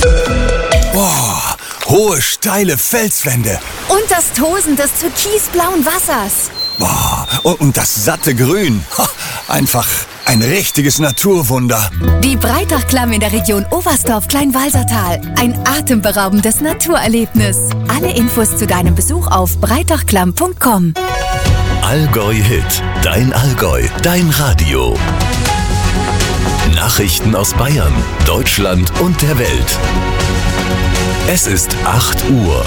Boah, hohe, steile Felswände. Und das Tosen des türkisblauen Wassers. Boah, und das satte Grün. Einfach ein richtiges Naturwunder. Die Breitachklamm in der Region Oberstdorf-Kleinwalsertal. Ein atemberaubendes Naturerlebnis. Alle Infos zu deinem Besuch auf breitachklamm.com. Allgäu Hit, dein Allgäu, dein Radio. Nachrichten aus Bayern, Deutschland und der Welt. Es ist 8 Uhr.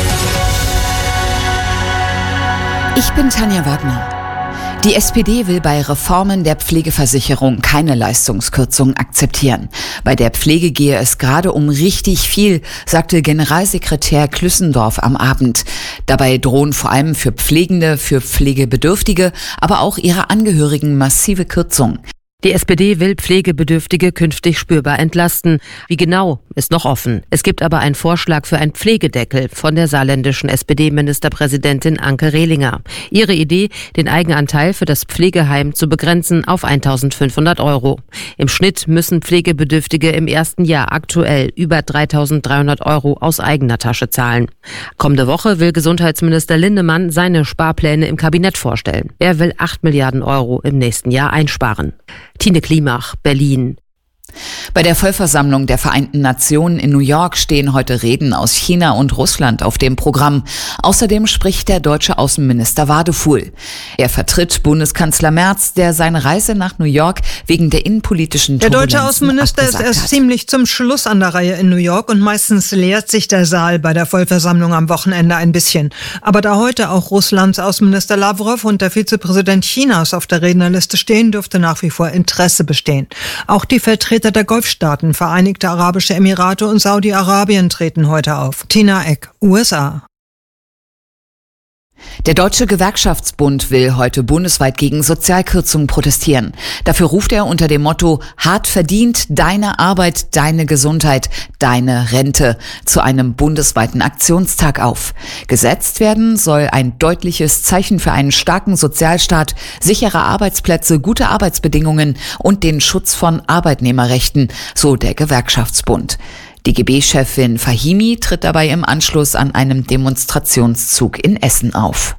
Ich bin Tanja Wagner. Die SPD will bei Reformen der Pflegeversicherung keine Leistungskürzung akzeptieren. Bei der Pflege gehe es gerade um richtig viel, sagte Generalsekretär Klüssendorf am Abend. Dabei drohen vor allem für Pflegende, für Pflegebedürftige, aber auch ihre Angehörigen massive Kürzungen. Die SPD will Pflegebedürftige künftig spürbar entlasten. Wie genau, ist noch offen. Es gibt aber einen Vorschlag für einen Pflegedeckel von der saarländischen SPD-Ministerpräsidentin Anke Rehlinger. Ihre Idee, den Eigenanteil für das Pflegeheim zu begrenzen auf 1.500 €. Im Schnitt müssen Pflegebedürftige im ersten Jahr aktuell über 3.300 € aus eigener Tasche zahlen. Kommende Woche will Gesundheitsminister Lindemann seine Sparpläne im Kabinett vorstellen. Er will 8 Milliarden € im nächsten Jahr einsparen. Tine Klimach, Berlin. Bei der Vollversammlung der Vereinten Nationen in New York stehen heute Reden aus China und Russland auf dem Programm. Außerdem spricht der deutsche Außenminister Wadefuhl. Er vertritt Bundeskanzler Merz, der seine Reise nach New York wegen der innenpolitischen Turbulenzen Der deutsche Außenminister ist erst hat. ziemlich zum Schluss an der Reihe in New York und meistens leert sich der Saal bei der Vollversammlung am Wochenende ein bisschen. Aber da heute auch Russlands Außenminister Lavrov und der Vizepräsident Chinas auf der Rednerliste stehen, dürfte nach wie vor Interesse bestehen. Auch die Vertreter der Golfstaaten, Vereinigte Arabische Emirate und Saudi-Arabien treten heute auf. Tina Eck, USA. Der Deutsche Gewerkschaftsbund will heute bundesweit gegen Sozialkürzungen protestieren. Dafür ruft er unter dem Motto "Hart verdient, deine Arbeit, deine Gesundheit, deine Rente" zu einem bundesweiten Aktionstag auf. Gesetzt werden soll ein deutliches Zeichen für einen starken Sozialstaat, sichere Arbeitsplätze, gute Arbeitsbedingungen und den Schutz von Arbeitnehmerrechten, so der Gewerkschaftsbund. DGB-Chefin Fahimi tritt dabei im Anschluss an einem Demonstrationszug in Essen auf.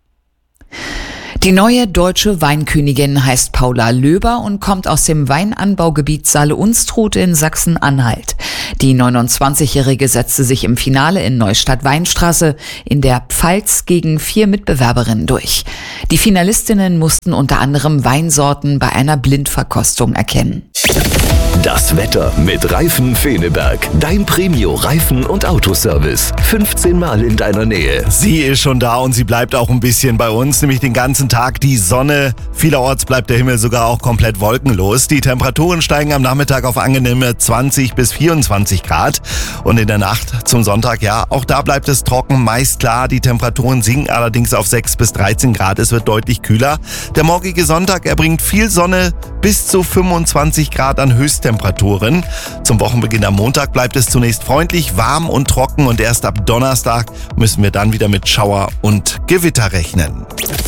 Die neue deutsche Weinkönigin heißt Paula Löber und kommt aus dem Weinanbaugebiet Saale-Unstrut in Sachsen-Anhalt. Die 29-Jährige setzte sich im Finale in Neustadt-Weinstraße in der Pfalz gegen 4 Mitbewerberinnen durch. Die Finalistinnen mussten unter anderem Weinsorten bei einer Blindverkostung erkennen. Das Wetter mit Reifen Feneberg. Dein Premio-Reifen- und Autoservice. 15 Mal in deiner Nähe. Sie ist schon da und sie bleibt auch ein bisschen bei uns, nämlich den ganzen Tag die Sonne. Vielerorts bleibt der Himmel sogar auch komplett wolkenlos. Die Temperaturen steigen am Nachmittag auf angenehme 20 bis 24 Grad. Und in der Nacht zum Sonntag, ja, auch da bleibt es trocken, meist klar. Die Temperaturen sinken allerdings auf 6 bis 13 Grad. Es wird deutlich kühler. Der morgige Sonntag, er bringt viel Sonne, bis zu 25 Grad an Höchsttemperaturen. Zum Wochenbeginn am Montag bleibt es zunächst freundlich, warm und trocken und erst ab Donnerstag müssen wir dann wieder mit Schauer und Gewitter rechnen.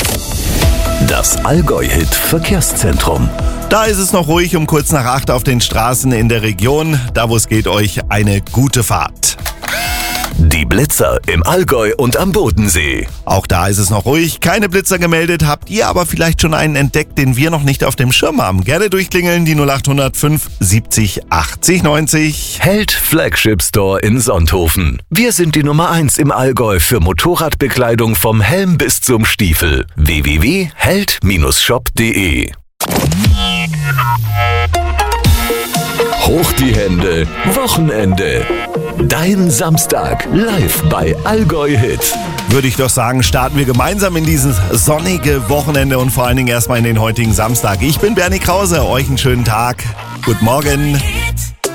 Das Allgäu-Hit Verkehrszentrum. Da ist es noch ruhig um kurz nach 8 auf den Straßen in der Region. Da wo es geht, euch eine gute Fahrt. Die Blitzer im Allgäu und am Bodensee. Auch da ist es noch ruhig. Keine Blitzer gemeldet. Habt ihr aber vielleicht schon einen entdeckt, den wir noch nicht auf dem Schirm haben? Gerne durchklingeln, die 0800 570 80 90. Held Flagship Store in Sonthofen. Wir sind die Nummer 1 im Allgäu für Motorradbekleidung vom Helm bis zum Stiefel. www.held-shop.de. Hoch die Hände, Wochenende. Dein Samstag live bei Allgäu Hit. Würde ich doch sagen, starten wir gemeinsam in dieses sonnige Wochenende und vor allen Dingen erstmal in den heutigen Samstag. Ich bin Bernie Krause, euch einen schönen Tag. Guten Morgen.